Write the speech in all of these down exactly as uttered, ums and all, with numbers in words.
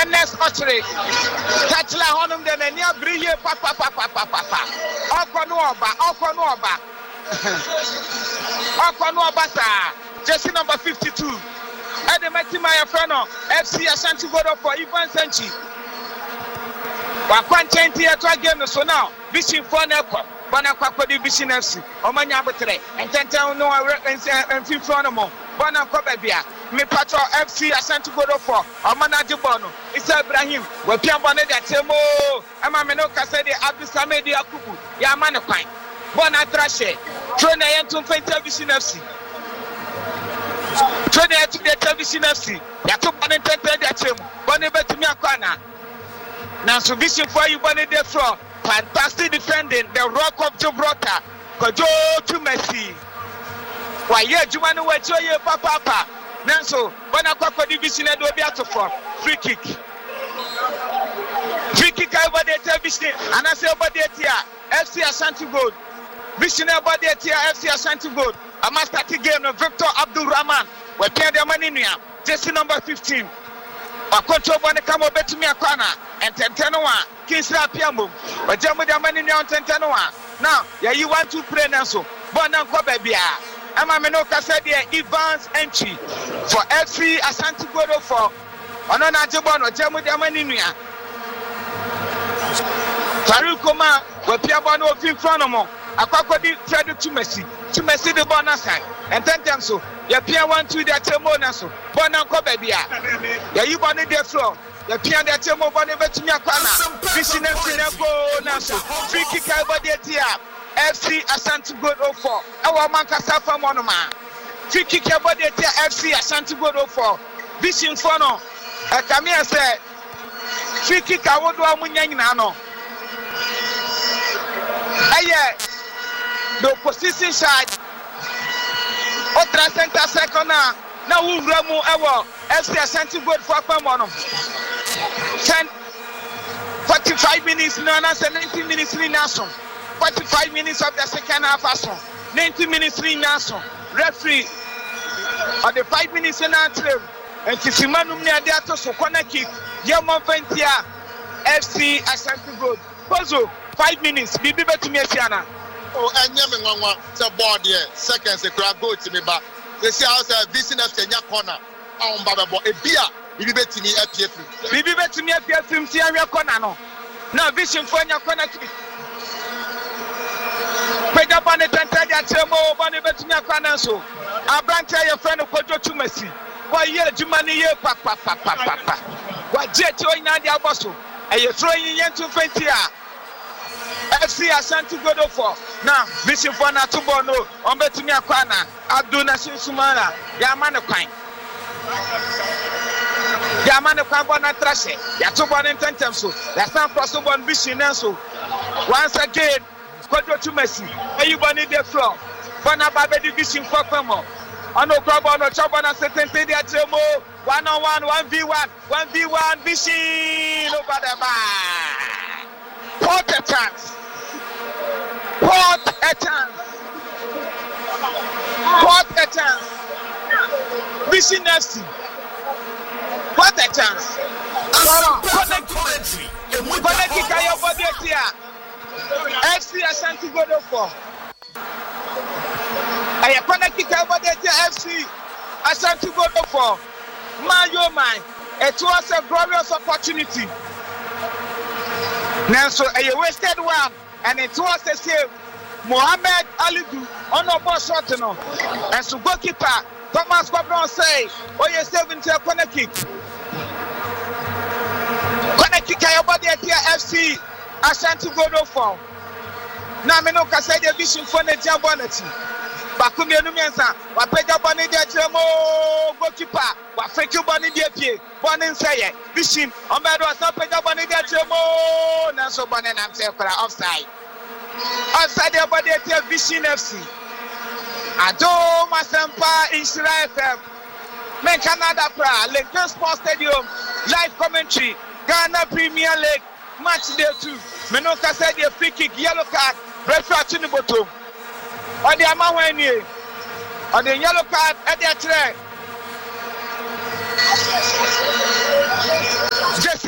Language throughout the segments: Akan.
Ernest Ochre. Tachla honum de nenia briye papa papa papa. Okono oba, okono oba. Okono oba sa. Jersey number fifty-two. Edemeti my friend F C Ashanti Godo for Ivan Senchi. Wakwanchenti etwa game so now. Vision for Neko. Bana kwakodi Vision F C. Omanya betre. Ententen no en front of mo. Bana kwa bia. Me patro F C Ashanti Godo for. Omana Jibono. Isa Ibrahim. We pia bana de temo. Ama me no kase de Abdul Samed Yakubu. Ya mane kwan. Bana trashe. Trona yentum fenta Vision F C. Trona yentum de Vision F C. Ya to bana tente de temo. Bana betumi akwana. Now, so vision for you, Bonnie de Fro. Fantastic defending, the Rock of Gibraltar. Kojo to Messi. Why, yeah, Jumanu, what you papa. Nanso, Bonacqua division and will be out of form. Free kick. Free kick over the television, and I say about the Tia, F C Ashanti Gold. Vision about the Tia, F C Ashanti Gold. A master game of Victor Abdul Rahman. We're paying the money now. Jersey number fifteen. A control when they come over to me a corner and Tentanoa, Kingsra Piambo, but Jammu Damani now Tentanoa. Now, yeah, you want to play now so. Bonan Kobabia. Amamenoka said the Evans entry for F C Ashanti Godo for Onona Jabon or Jammu Damani. Farukoma, but Piabano of Infronomo, a Kakodi Frederick to Messi, to Messi the Bonasai, and Tentamso. Ya pia one two that temona so bona ko babia ya you bone the floor ya pia that temo bone betumi akwana vision F C go na so free kick everybody here F C Ashanti Gold oh four e man kasa fam ono ma free kick everybody here F C Ashanti Gold oh four vision for no e come here say free kick awodo amunya nyina no aye the opposition side Otra center second now. Now we remu ewo F C Ashanti Gold for Pamono. ten forty-five minutes no na ninety minutes ni naso. forty-five minutes of the second half aso. ninety minutes ni naso. Referee on the five minutes na trail. And Tisimanu ni ade ato so corner kick. Yemo Ventia F C Ashanti Gold. Pozo five minutes bibi betumi afiana. Oh, and Yamanwa, the board here, seconds, the crowd go to me back. They say, I was a business in your corner. I'm Baba, a beer, you bet to me at P F. You bet to me at P F. Your corner. Now, vision for your corner. Pick up on it and tell your Temo, Bonnie bet to me a corner. So, I'll branch your friend of Kojo to Messi. Why, yeah, Jumani, papa, papa, papa. What jet you in Nadia Bosso? And you're throwing in to Fentia. F C Ashanti Godo for now. Vision for Natubono, Ombetumi Akwana, Abdul Nasir Sumana, Yamana Quine. Yamana Kwabana Trashe, Yatubon and Tentemso, that's not possible on Vision. So once again, Kodo to Messi, everybody the floor. Bonababe division for Pemo. Ono Krabono, Chabana Setente Diatemo, one on one, one v one, one v one, Vision over the bar. Port a chance. Port a chance. Port a chance. Vision F C. Port a chance. Connect commentary. Connect Kikayo Bodetia. F C Ashanti Godo for. I connect Kikayo Bodetia F C Ashanti Godo for. Man, yo, man. It was a glorious opportunity. Now, so a wasted one, and it was the same. Mohamed Alidu on the ball shot, no. And so goalkeeper Thomas Quabron say, "Oh, you're saving to a corner kick." Corner kick, everybody at here F C Ashanti Godo for. Now, me no can say the vision for the Jabonati. Bakumi Numiansa, Wapeja Bonnie de Jamo, goalkeeper, Wafeki Bonnie de Pie, Bonnie say, Vision, Omedo, Sapeja Bonnie de Jamo, Naso Bonnie and Sakura offside. Offside your body at your Vision F C. Ado Masempa in Shira F M. Men Canada Pra, Lincoln Sports Stadium, live commentary, Ghana Premier League, match day two. Menoka said the free kick, yellow card, referee to the bottom. On the amount when you on the yellow card at the track. Just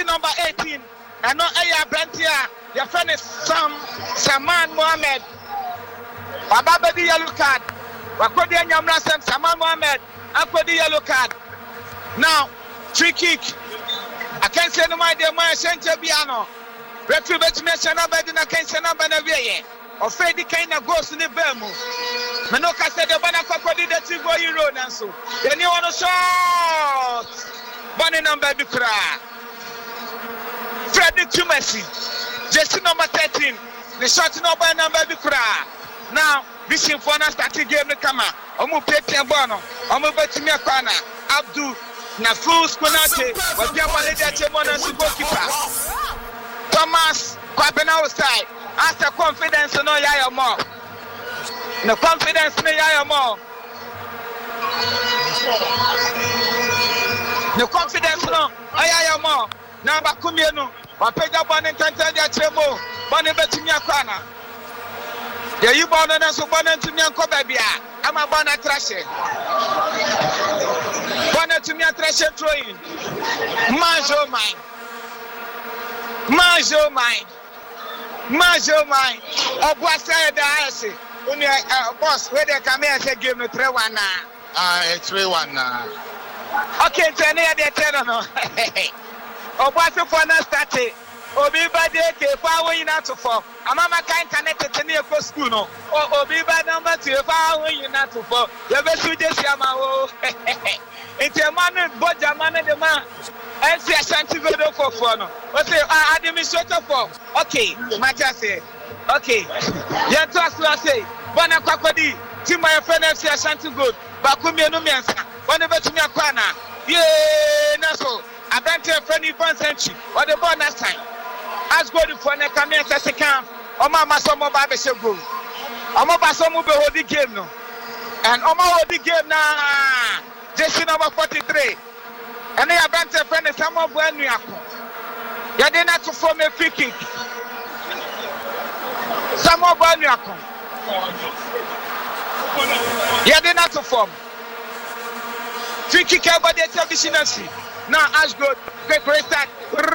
and no Aya Brantia, your friend is Sam Saman Mohammed. Baba the yellow card. Wakodi and Yamrasem Saman Mohammed. Akodi yellow card. Now, free kick. I can't say no my dear man, Shentia Biano. Retribution National Bed I can't say no Banavia. Or Freddy kind of goes in the Bermu. Manoka said the Banakodi that you go you road and so. Then you want to shot. Bunny number Bukra. Freddy Tumasi. Jesse number thirteen. The shot number number Bukra. Now, this Infona starting game the Kama. Omu Pete Bono. Omu Betimia Kana. Abdul. Na full Skonate, but your money that you want to goalkeeper. Thomas, Kwabena side. As the confidence no Yaya more. No confidence no Yaya more. No confidence no Yaya more. Now Bakumiano, Wapeja Bonnet and Tadia Tremo, Bonnet Betimia Kana. Yeah, you born on us, Bonnet to me and Kobabia. I'm a Bonnet Trasher. Bonnet to me and Trasher throwing. Majo mine. Majo mine. Majo mine. Oh, what's that? I say, only a boss, where they come here and say, give me three one now. Ah, it's three one now. Okay, ten years, they tell no. Oh, what's the fun started? Obi bade ke fa won ina to for amama kan connected to near for school no o obi bade number two fa won ina to for you be su je sia ma wo enti man boja man de man and see Ashanti video for for no o say administrator for okay macha say okay ya to asla say bona kwakwadi ti my friend F C Ashanti good ba ku mienu miensa bona betumi akwa na ye na so abante friend Ivan Century or the ball next time. As good for the Camille Second, or Mamma Somo Babesha Group. Omo Basomu be hold the game no. And Omo hold the game now. Jesse number forty-three. And they have a friend of some of Buenuako. You did not to form a free kick. Some of Buenuako. You did not to form. Free kick about the television. Now, as good, great great start.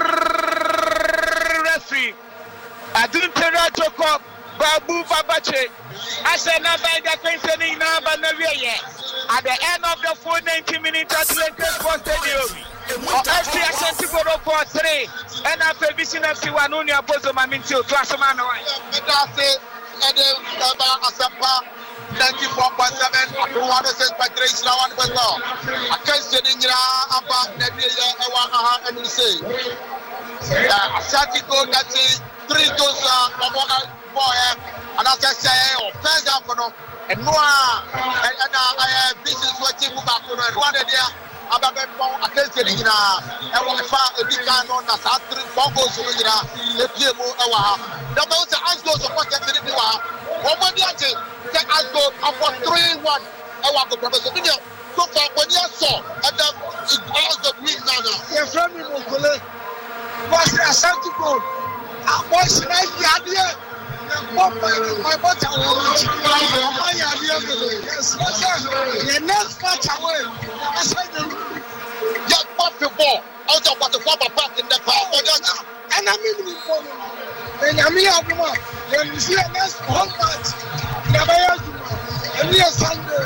Referee, I didn't tell you to call Babu Babache. I said, now by the fencing now, but no yet. At the end of the four ninety minutes, Atlantic Sports Stadium. F C Ashanti go for three, and after vision of Siwanunia Bozo Maminto, Classman. ninety-four point seven, two hundred six point three, one point four. I can't say in your upper Nebia, and you say, Ashanti go that three goes boy, and I can say, or first up and more, and I have business working back and one idea. I'm a bit more against it. I want to find a big can on us. I three four goals to the P M O. The most Asgo support the Piniwa. What would you say? Take Asgo for three one. I want to professor. So far, when you saw, and then it all the week now. Your friend Mokole was a Ashanti goal. I was like the idea. My butter was my idea. Yes, the next match away. I said, you're not the ball. Out of what the former part in the power. And I mean, and I mean, when you see a next one match, never and we are Sunday.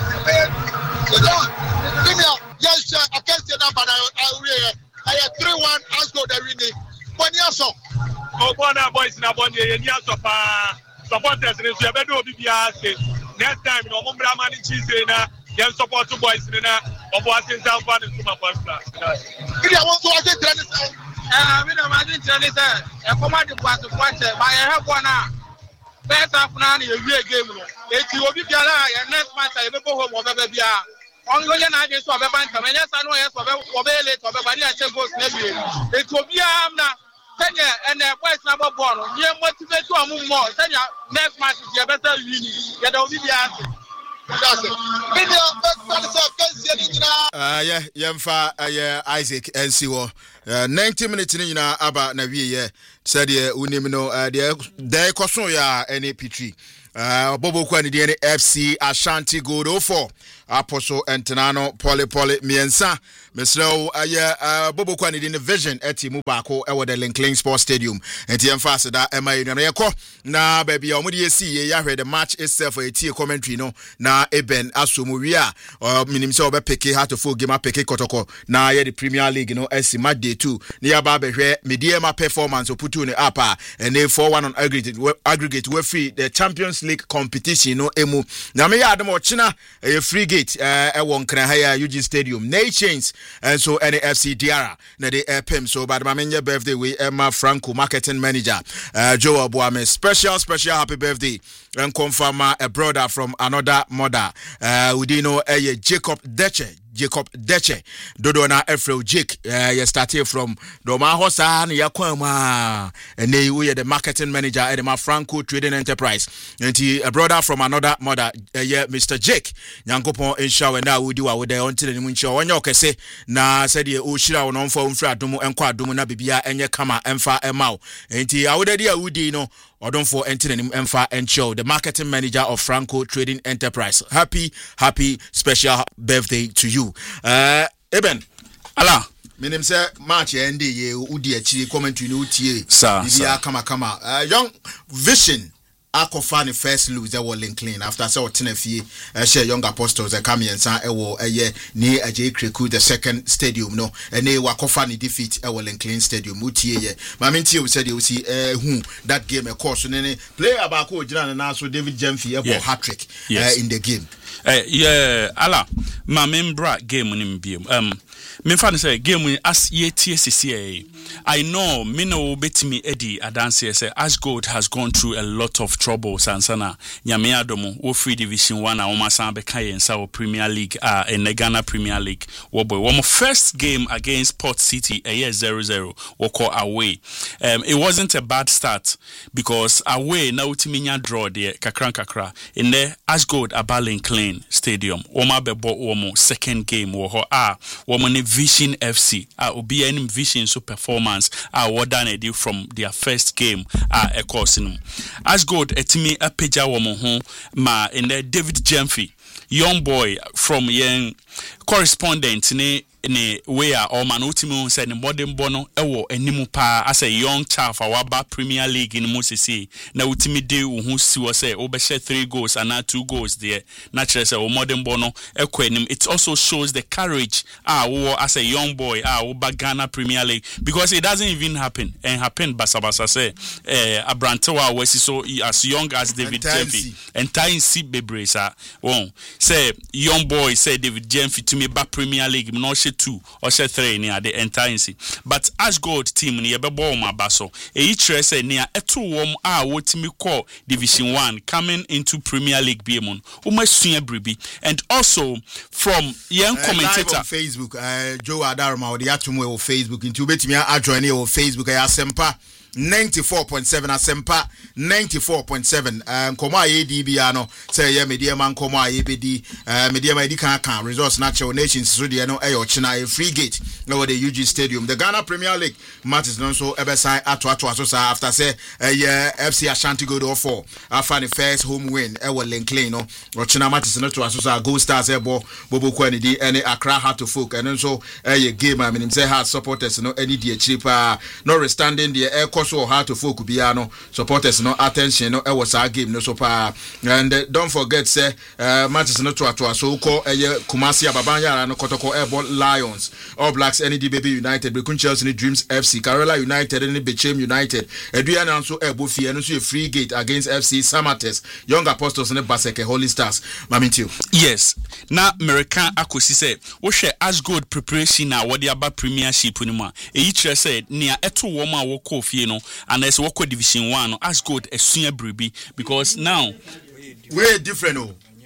Yes, I can't say that, but I have three one as go the winning. When you saw. Obona boys na bonde ye nia sopa supporters ni so ye be do bibia say next time no mo bra man chi na ye support boys ni na obo asensan fa ni suma pastor if you want to watch training eh we no imagine training say e come the pass point by e help one na first half na na ye wie game no e ti obi bia na ye next match e be go home obe bia on go ye na je so obe ban tam ye sa no ye so obe obe late obe ba ni a che goals na bi e ti obi am na Kenya and the boys number one, you motivate to a move more. Kenya next match is your better winning. You don't be asking. Uh, yeah, Yemfa, uh, Isaac, and see what ninety minutes in Aba Navi, said, yeah, Unimino, uh, there, there, Kosoya, and A P three. uh Bobo Kwani D F C Ashanti Gold oh four Apostle Entenano Poly Poly Miensa Mesro uh Bobo Kwani D Vision eti Mubako ewo the Linklin Sports Stadium enti emfase da ema yu na yeko na baby omudi esi ya hwe the match itself for a tea commentary no na Eben asomu wi a minim se obepeke how to full game apeke kotoko na ye the Premier League no esi match day two na ya ba behwe mediema performance oputu ne apa and four one on aggregate aggregate we free the Champions League competition no emu na me ya ademo china a free gate eh won kran ha U G Stadium Nations and so N A F C Diara na the pem so bad ma menye birthday we Emma Franco marketing manager uh, Joe Abuame special special happy birthday and confirm a brother from another mother uh we didn't know a Jacob Deche Jacob Deche Dodo na Efrel Jake uh, you started from Doma Hosa na yakwama and we the marketing manager at the Franco Trading Enterprise and he a brother from another mother uh, yeah Mister Jake Nyankopon inshallah na we do our there until the muncho onye okese na said ye o shira won for mfra domo enko adomo na bibia enye kama emfa emau and he awode dia wudi no odon for entering emfa encho the marketing manager of Franco Trading Enterprise. Happy happy special birthday to you. Uh, Eben, ala. Minim say match end ye udi achi commentary no tie. Sir, bibia kama kama. Uh, young Vision Akofa the first lose that was Linklin after so tenefie uh, share Young Apostles uh, come and san ewo eye ni aje kreku the second stadium no and they wakofa ni defeat ewo Linklin Stadium mutie ye mamintie we said you see uh, who that game of course ne player back o gina na so David Jemfi ewo hat-trick uh, in the game. Eh yeah ala ma membra game ni mbiem um me fa say game as ye T S C A I know me no betimi Eddie Adansi say Ashgold has gone through a lot of trouble sansana nyame adomo wo free division one a wo masan be kan yensa wo Premier League ah uh, in the Ghana Premier League wo boy wo first game against Port City a year zero zero wo call away um it wasn't a bad start because away na utimi nya draw there kakran kakra in the Ashgold Abalinklin Stadium wo ma be bo wo second game wo ho ah wo mo Vision F C ah obi anim Vision so performance ah what done they do from their first game ah e course no Ashgold etimi apeja wo mo ho ma in the David Jemfi young boy from young correspondent ne ne where or man ultimo said the modern bono ewo enimu pa as a young child for waba Premier League in Mosisi na ultimi de who si was say obeshe three goals and not two goals there naturally say modern bono ekwenim. It also shows the courage ah wo as a young boy ah oba Ghana Premier League because it doesn't even happen and happen basa basa say eh abrantewa wesi so as young as David Jemfi and time si bebresa won say young boy say David Jemfi to me ba Premier League no two or three near the entire sea. But Ashgold team near Bebo Mabaso, a each say near a two warm hour what me call Division One coming into Premier League Biemon, almost soon bribi, and also from young uh, commentator on Facebook, uh, Joe Adarma or the Atumo or Facebook into Betimia Adjoining or Facebook, I Sempa. ninety-four point seven Asempa ninety-four point seven um koma A D B ano say ye media man koma A B D uh, media man di kan kan resource natural nations so de no e ochina a free gate over the U G Stadium the Ghana Premier League matches no so ebe sign ato ato aso sa after say uh, yeah, F C Ashanti Gold oh four after the first home win e wo Linklin no ochina matches no to aso sa Gold Stars e bo Bobo Kwani di any Accra Heart to Folk and so uh, ye game I mean say hard supporters no any die cheaper no standing the air so hard to folk biano supporters no attention no e was our game no so pa and uh, don't forget say uh, matches no to ato so call eh Kumasi Ababanya no Kotoko Airborne Lions All Blacks N D Baby United Brekun Chelsea Dreams F C Karela United and Bechem United Eduana also Ebo Fie no so a free gate against F C Samates Young Apostles and Baseke Holy Stars Mamintiu. Yes na American akosi say wo hwe Ashgold preparation na wo de aba premiership ni mu e yi kire say nia eto wo ma wo kɔ fie no and as woko Division one no Ashgold esua bribi because now way different oh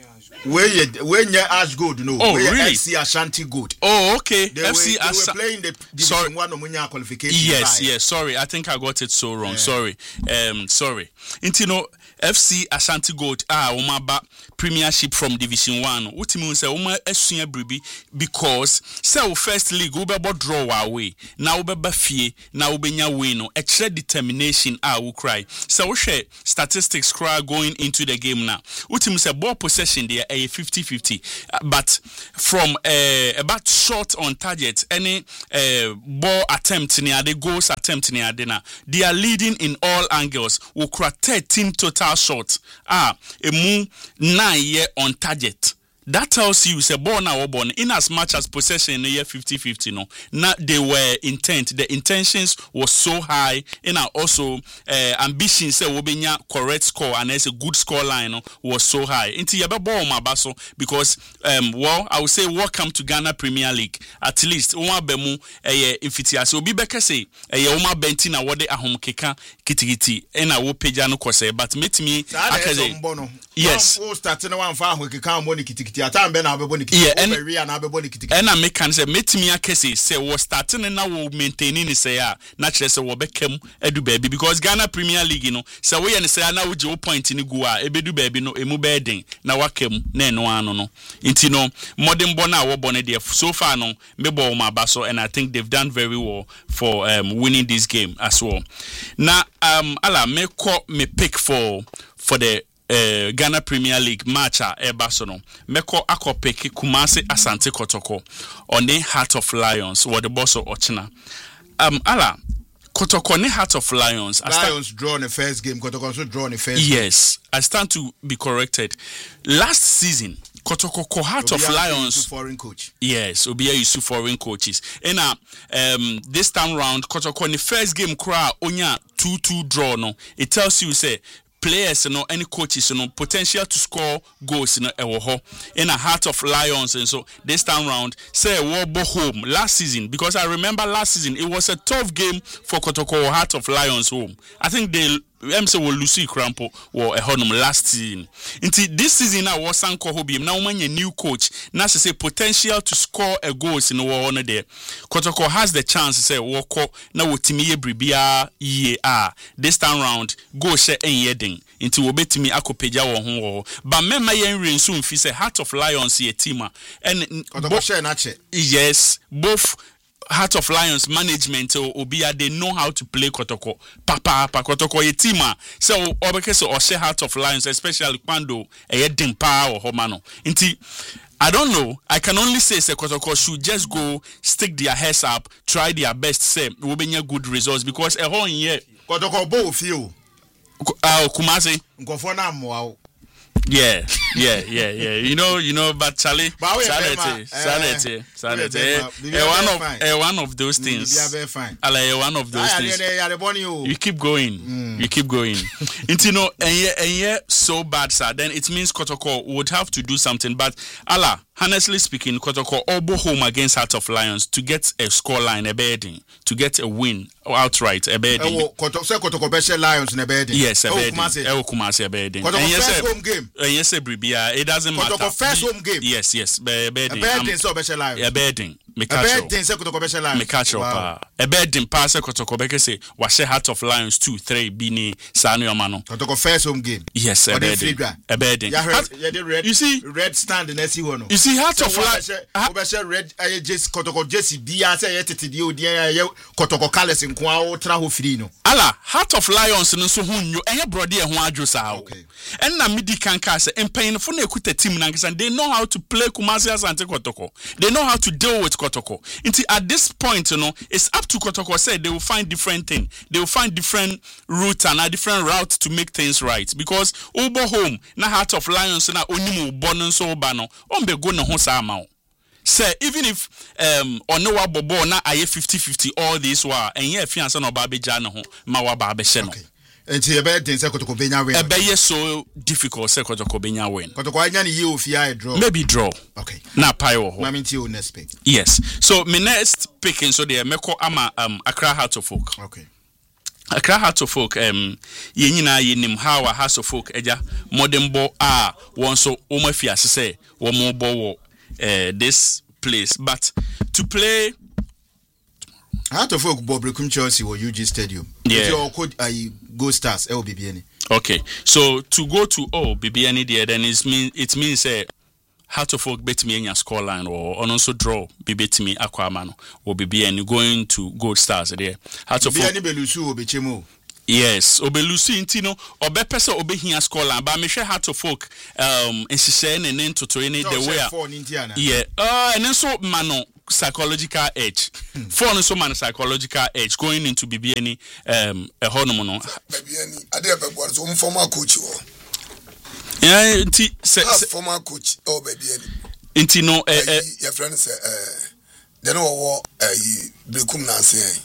Where when you Ash Gold, no. Oh, really? F C Ashanti Gold. Oh, okay. They, F C were, they Asa- were playing the Division sorry. One Omunya qualification. Yes, by. yes. Sorry, I think I got it so wrong. Yeah. Sorry, um, sorry. And you know, F C Ashanti Gold ah umaba Premiership from Division One. What you mean say uma esunya bribi because say first league we be draw away. Now we be fie. Now we be win. No extra determination ah we cry. So we share statistics cry going into the game now. What you mean say ball possession there a fifty-fifty, uh, but from uh, about shot on target any uh, ball attempt near the goals attempt near dinner. They are leading in all angles. We cry thirteen total shots. Ah, a moon nine year on target. That tells you say ball now or born in as much as possession in the year fifty-fifty. No, now they were intent. The intentions was so high. And also uh, ambition say wobenya correct score and there's a good score line no, was so high. Into your ball my basso because um well I would say welcome to Ghana Premier League. At least uma bemu eh ifiti so be beka say eh uma benti na wode ahom keka kitikiti and I will page no kose but meet me akaze. Yes. Who starting one for keka money kitikiti. Yeah, and and I make can say meet me a case say was starting and now will maintaining say ah naturally say we become edu baby because Ghana Premier League you know so we and say now we zero point in go a ebedu baby no emu bedin na wakem na eno ano no inti no modern born a wo born there so far no me ball my baso and I think they've done very well for um winning this game as well. Now um ala me call me pick for for the Uh, Ghana Premier League match a eba so no meko akopeke Kumasi Asante Kotoko on the Heart of Lions what the boss of Ochina um ala Kotoko ne Heart of Lions Lions draw in the first game Kotoko also draw in the first yes game. I stand to be corrected last season Kotoko ko Heart of Lions foreign coach yes Obia Yusuf foreign coaches and uh, um this time round Kotoko in the first game cry onya two two draw no it tells you say players you know any coaches you know potential to score goals you know ewo in a Heart of Lions and so this time round say we home last season because I remember last season it was a tough game for Kotoko Heart of Lions home. I think they M say will Lucy Crampo or a honum last season. Until this season now was Sanko Hobby. Now when a new coach, now say potential to score a goals in the war on there. Kotoko has the chance to say walk now with Timmy Bribia ye ah this time round go share any yedding into obey me akopeja or home. But memma yen rain soon fi say Heart of Lions ye teamer and Kotoko share nache. Yes, both Heart of Lions management or Obia they know how to play Kotoko. Papa papa Kotoko ye teamer. So obeke so or share Heart of Lions especially quando a dimpa or homano. Inti I don't know. I can only say say Kotoko should just go stick their heads up, try their best say we be good results because a whole year Kotoko bo feel. Uh Kumasi. Nkofo na mo Yeah, yeah, yeah, yeah. You know, you know, but Charlie, sanity, sanity, sanity. Eh, one of, eh, one of those things. I like one of those things. You keep going, mm. you keep going. And you know, and yeah, and yeah, so bad, sir. Then it means Kotoko would have to do something. But Allah, honestly speaking, Kotoko all home against Heart of Lions to get a score line, a bedding, to get a win outright, a bedding. Kotoko Beshe Lions in a bedding. Yes, a bedding. Oh, Kumasi a bedding. Kotoko first home game. Uh, yes, Bribia. It doesn't matter. Kotoko first home game. Yes, yes. Be bedding. A bedding so Beshe Lions. A bedding. Me a catch bedding so Kotoko Beshe Lions. Me catch up. A bedding pass Kotoko Beke say washe Heart of Lions two three bini Sanu Amano. Kotoko first home game. Yes, a bedding. A bedding. You see red stand in S one. You see Heart of Lions. Obeshe red I just Kotoko Jesse Bia say yetiti di odi Kotoko Kales nko a tra ho free no. Ala Heart of Lions no so hunyo enye brode e ho adwo sa o. En na midi kan ka say empanfo na ekuta team na ngesan they know how to play Kumasi Asante Kotoko. They know how to deal with Kotoko. Until at this point you know it's up to Kotoko say they will find different thing. They will find different routes and a different route to make things right because Obo home na Heart of Lions na onimu bono so ba no ombe go na ho sa ama o. Say even if um onowa bobo na aye fifty fifty all this wa enye afiansa na oba beja ne ho ma wa ba be hye no. Enti ebe den se Kotoko benya win. Ebe ye so difficult se Kotoko benya win. Kotoko anya ne ye ofia draw. Maybe draw. Okay. Na pai wo ho. Mami ti o next pick. Yes. So my next picking so there meko ama um Accra Heart of Oak. Okay. Accra Hearts of Folk um ye nyina ye nim how a Hearts of Folk eja modern ball ah won so o ma fi ase say wo mo ball uh this place, but to play Hearts of Folk Bob Brekum Chelsea or U G Stadium. Yeah. Your code I go stars L B B N. Okay, so to go to oh B B N there then it mean it means uh Hearts of Folk bet me in your scoreline or also draw be bet me Aquaman or B B N going to Gold Stars there. Hearts of Folk Belusu Obechemo. Yes, Obelusi Intino or Bepesa Obehia scoreline, but me share Hearts of Folk um in Shishen and then to train it the way. Yeah, uh and then so mano psychological edge. For no so man psychological edge going into B B N um a hormono. B B N I dey be so former coach. Yeah, inti se former coach oh baby inti no eh eh your friend say eh they know what eh Brekum na say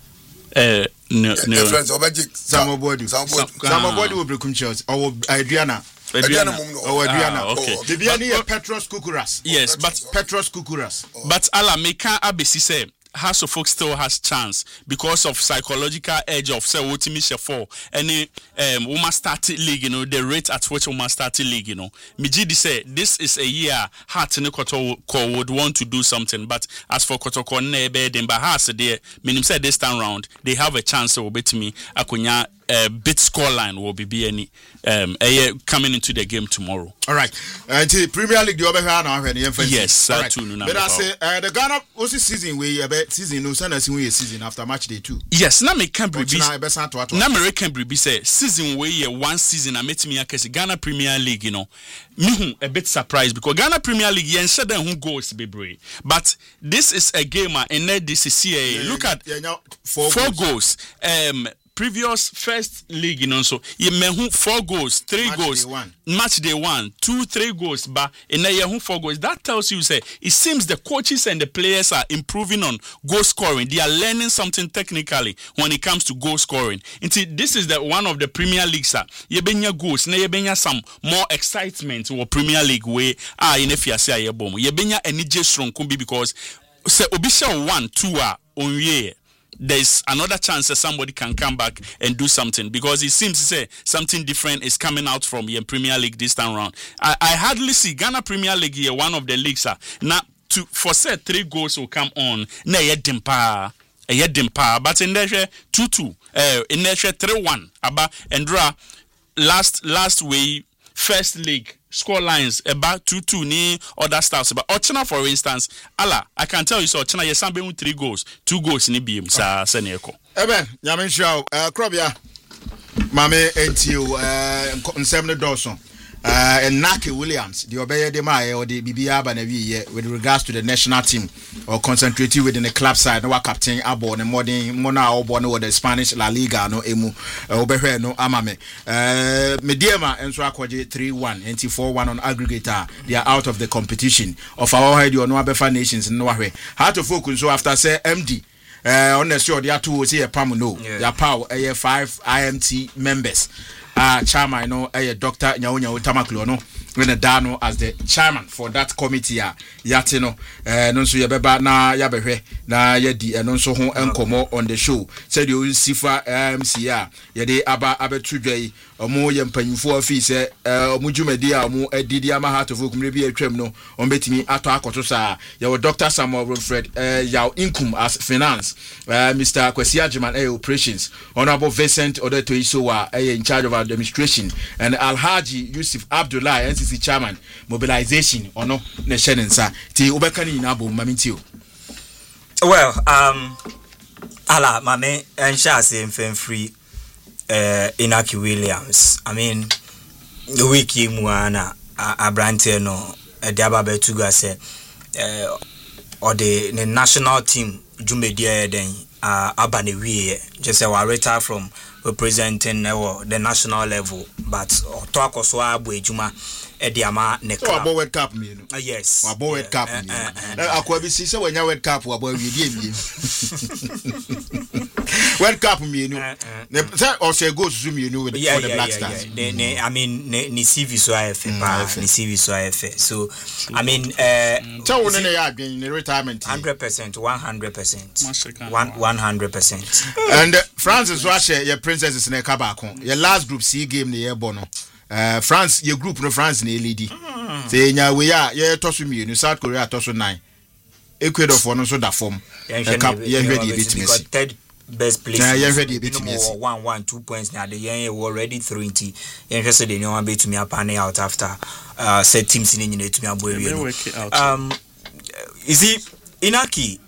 eh no no your friends obaji Samobodi Samobodi will Brekum Chelsea or Adriana Adriana or Adriana okay B B N is Petros Kukuras. Yes, but Petros Kukuras. But ala meka abesi say Hearts of Folk still has chance because of psychological edge of say Wotimi Shefo any um woman started league, you know, the rate at which woman started league, you know. Mijidi say this is a year Hearts and Kotoko would want to do something, but as for Kotoko nebe then by Hearts there, meaning say this time round they have a chance to bet me akunya uh, bit scoreline will be any um uh, coming into the game tomorrow. All right. Uh, the Premier League the other now when yes, all right. Too, but I say uh, the Ghana also season we about season no sana we season after match day two. Yes, na me can be na me can be say season we one season I met me akesi Ghana Premier League, you know. Me a bit surprised because Ghana Premier League yen said who goes be brave. But this is a game and this is C A A. Look at yeah, yeah, four, four goals. goals. Um previous first league, you know, so you may four goals, three match goals, day one. match day one, two, three goals, but in a year four goals. That tells you, say, it seems the coaches and the players are improving on goal scoring. They are learning something technically when it comes to goal scoring. And see, this is the one of the Premier Leagues. You benya goals, na you benya some more excitement or Premier League way. Ah, in a fiase ya bom. You benya energy strong kumbi because say obisha one, two are on year. There's another chance that somebody can come back and do something because it seems to say something different is coming out from the Premier League this time around. I, I hardly see Ghana Premier League here, one of the leagues. Uh, now, to for say three goals will come on. Na ye dimpa, ye dimpa. But in there two two, uh, in there three one. Aba Endra last last way first league. Score lines about two two ni other stuffs but Ochina for instance ala I can tell you so Ochina yesambe with three goals two goals ni biem sa seneko eben nyame hwa eh krobia mame entio eh nsem ne dawson uh and Naki Williams the obey the my or the bibia ba na wi with regards to the national team or concentrating within the club side no captain abo ne modern mona obo no the Spanish La Liga no emu obehwe no amame uh mediema enso akwaje three one and four one on aggregator. They are out of the competition of our head or no abefa nations no ahwe how to focus so after say M D uh on the show they are two say a pam no their power uh, five I M T members. Ah, uh, chairman, no, eh, Doctor Nyaonya Utamaklo, no, when a Dano as the chairman for that committee, ah, Yatino, eh, non so yabeba na yabehe na yedi, and non so hon enkomo on the show. Said you sifa M C A, yede aba abetudwe, omo yempanyufo office, eh, omujumedia, omo edidi ama heart of kumrebi etwem no, ombetimi ato akoto sa, yawo Doctor Samuel Wilfred, eh, yaw income as finance, eh, Mister Kwesi Ajiman, eh, operations, Honorable Vincent Odeto Isowa, eh, in charge of our administration, and Alhaji Yusuf Abdullah, N C C chairman, mobilization or no neshenensa. Ti ubekani nabo mamintio. Well, um, ala mame ensha se free uh Inaki Williams. I mean the wiki muana abrante no ediaba betuga se uh or the, the national team Jumedia den uh abane wie just say we retire from representing uh, the national level, but talk also abu ejuma ediama ne club. So World Cup me no. Uh, yes. Abo World Cup me. Akwa bi si se wanya World Cup abo wi die mi. World Cup me no. Say or say go to me no with the, yeah, for the yeah, Black yeah, Stars. Yeah. Ne, ne, I mean ne ni C V so I F pa, ni C V so I F. So I mean uh so when they are in retirement one hundred percent one hundred percent one hundred percent and uh, France is what your princesses in a kabako. Your last group C game the year bono. Uh, France, your group no France in L E D. Say nya we are yeah toss me you South Korea toss nine. Ecuador for no so that form. Yeah, cup yeah ready beat me. Third best place. Yeah, yeah ready beat me. one one two points now the yeah already twenty. Yeah just say no one beat me up and out after uh set teams in to me aboy. Um is it Inaki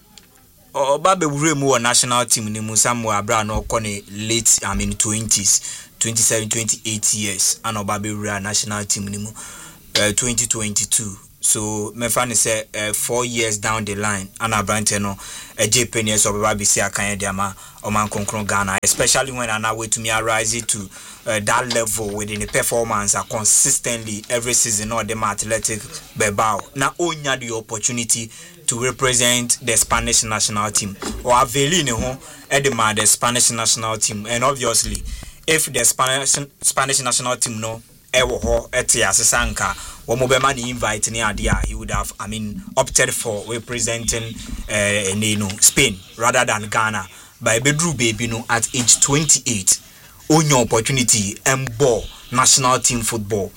or Babe Uremu national team ni Musamu Abra no kone late I mean twenties. twenty-seven twenty-eight years and Obabe Ura national team nimu uh, twenty twenty-two so me fan say uh, four years down the line and Abrante no a J P N S Obabe say akanya diama o man konkron Ghana especially when ana way to me rise to uh, that level within the performance uh, consistently every season or the athletic bebao na onya the opportunity to represent the Spanish national team or aveli ne ho e demand the Spanish national team and obviously if the Spanish Spanish national team no ewo ho ete asesanka wo mo be ma ni invite ni ade he would have I mean opted for representing uh, Neno Spain rather than Ghana by bedru baby no at age twenty-eight onyo opportunity embo national team football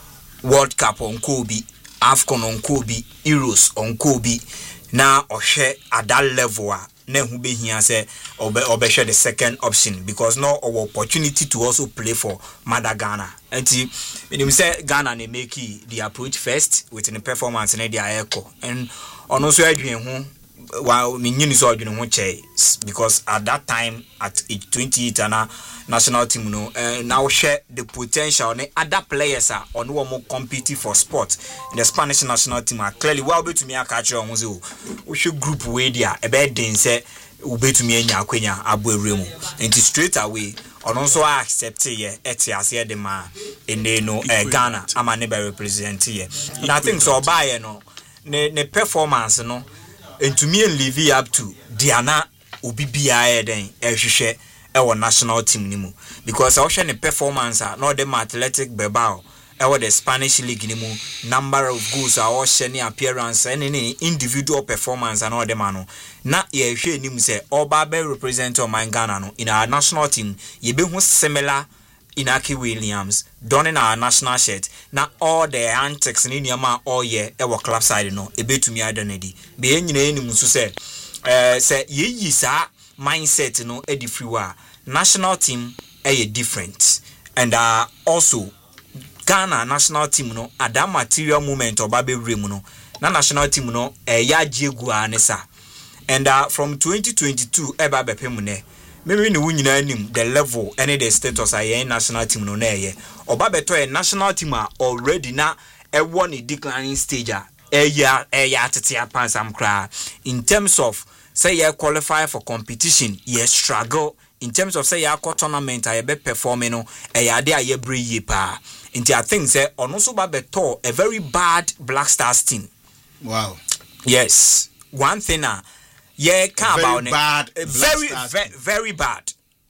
World Cup on Kobe AFCON on Kobe Euros on Kobe na ohwe at that level na hu be hia say obe obe share the second option because no our opportunity to also play for Mother Ghana enti menim say Ghana na make the approach first with the performance na dia echo and ono so adwen hu wa menyini so adwen hu che because at that time at age twenty-eight ana national team no uh, now share the potential ne other players are on one more competing for sport in the Spanish national team are clearly well be to me catch on so we should group way there a bed den say we be to me nya akwenya aboeremu and straight away on also accept here etiase the man in no uh, Ghana ama ne be represent here and I think so buy no ne ne performance no and to me and live up to Diana obi bia den ehwehwe our national team nimu because I the performance are not them athletic bebao our the Spanish league nimu number of goals are all shiny appearance and any individual performance and all them ano na ye hwe nimu say oba be represent on my Ghana no in our national team ye be hu similar Inaki Williams donning our national shirt na all the antics ni niama all year our club side no e betumi adanedi be nyina nimu so say eh say ye yi sa mindset no e di free wa national team eh different and uh, also Ghana national team no at that material moment or babe rem no na national team no eh ya jegu anisa and uh, from twenty twenty-two e ba bepem ne maybe ni wunyina anim the level any the status aye national team no na ye oba beto e national team are already na e won a declining stage e ya e ya tete apan sam kra in terms of say you qualify for competition you struggle in terms of say you go tournament I be performing no e ya de aye bre ye pa nti I think say ono so ba beto a very bad Black Stars team. Wow. Yes, one thing uh, yeah can about bad it very very, very bad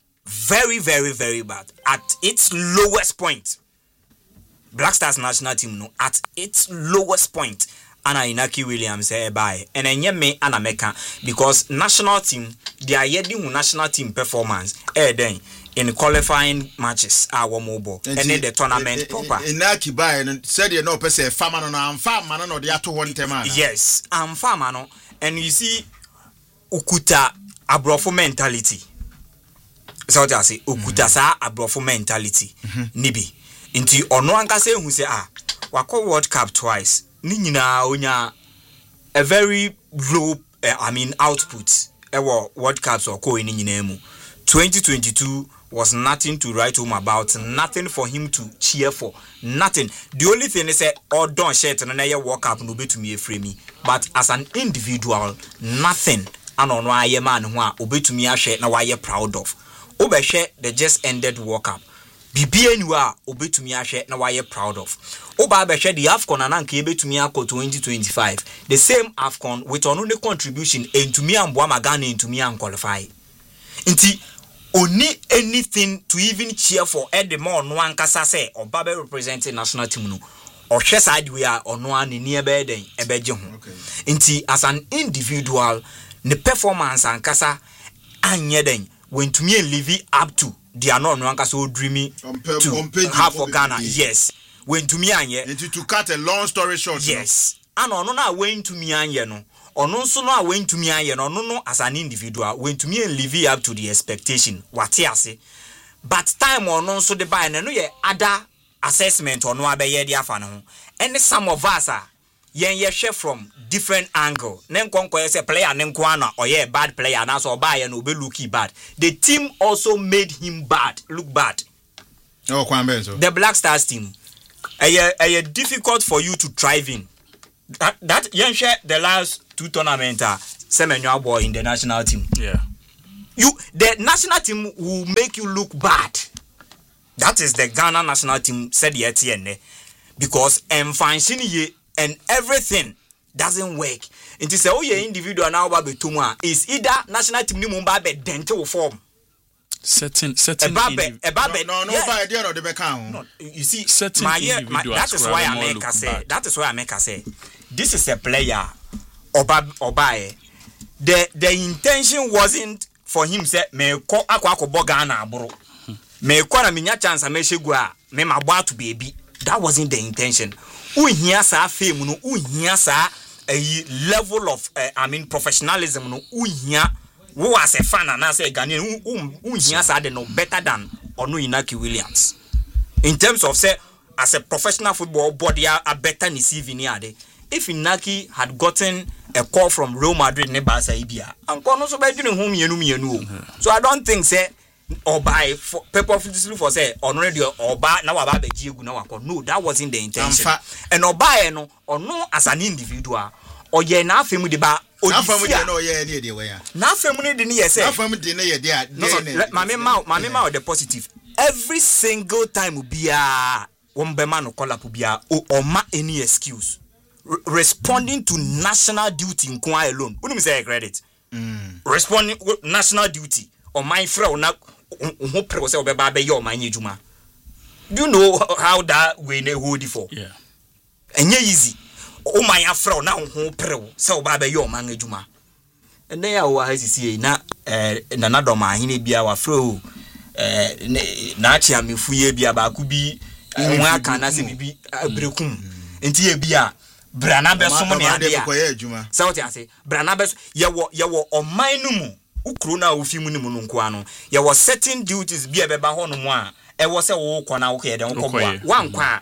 very very very bad at its lowest point. Black Stars national team no at its lowest point Anna Inaki Williams eh by and enye me ana meka because national team they are yeding national team performance eh then in qualifying matches our mobile and then the tournament proper Inaki by and said you know person farmer no am farmer no dey ato one tema yes am farmer no and you see ukuta abrofo mentality so what I say ukuta sa abrofo mentality nibi nti ono anka say hu say ah wako World Cup twice ni nyina onya a very low uh, I mean output ewo World Cups or ko ni nyina mu twenty twenty-two was nothing to write home about, nothing for him to cheer for, nothing. The only thing is say or don't share to na ye walk up no be to me a free me, but as an individual nothing and on why ye man who obetumi ahwe na why ye proud of obehwe the just ended World Cup bibia niwa obetumi ahwe na why ye proud of oba behwe the AFCON ananka ebetumi akọ twenty twenty-five the same AFCON with on the contribution entumi amboa magana entumi an qualify Nti oni anything to even cheer for Edmore no ankasa say Oba representing national team no. Or side we are on one in near bed and a bedroom. Inti as an individual, the performance and casa and yeden when to me and Livy up to they are not one so dreamy to half for Ghana. Yes, when to me and ye to cut a long story short. Yes, and on no went to me and ye no. Or no sooner went to me and ye no no as an individual when to me and Livy up to the expectation. What I say, but time or no so the buy and no ye other. Assessment or no abeye dia fa no and some of us are yen ye share from different angle nen konko say player nen ko ana or ye bad player na so buy no be looky bad. The team also made him bad look bad. Oh, Kwambenzo. The Black Stars team a a difficult for you to thrive in that that yen share the last two tournament are semenyo boy in the national team. Yeah, you the national team will make you look bad. That is the Ghana national team said yet because and function ye and everything doesn't work. It is oh yeah individual now babe tuma is either national team ni mumba be dental form. Certain certain babe a babe no no yeah. By idea no the back. No, you see certain my, individuals. My, that is why I make say bad. That is why I make say this is a player Oba Oba. The the intention wasn't for him say me ko akwa akọ Ghana aburo. Me kwara minya chance ameshegu a me mabwa to baby. That wasn't the intention. Uhia sa fame no uhia sa a level of uh, I mean professionalism no uhia wo as a fan and as a Ghanaian uhia sa de no better than Onu Inaki Williams. In terms of say as a professional football body a better receiving ade. If Inaki had gotten a call from Real Madrid ne Barca ibia and kono so be dwene hom yenu yenu. So I don't think say or by for paper for say on radio or by now about the Jigu now. No, that wasn't the intention. And or by no or no as an individual or ye na family the bar or family no ye near the way. Now family didn't ye say family didn't ye no mammy mouth mammy mouth the positive. Every single time will be a one man or call up bia or ma any excuse. R- responding to national duty in Kwa alone. Wouldn't say credit. Mm. Responding national duty or my friend now. Do you know how that we ne hold it for? Yeah. And yeah, easy. Oh my afro now who pro so baba yo man ejuma. And then I was see na eh another man he be our fro eh na chia me fuye bia ba ku bi nwa aka na se bibi abrekum. Enti e bia brana be so mo ne ade a. So what I say brana be ye wo ye wo oman no mu. Ukrona ufimu ni mununku ano ya was certain duties bi ebeba ho no mo a e wo se wo kɔ na wo kɔ ye den kɔ boa wan kwa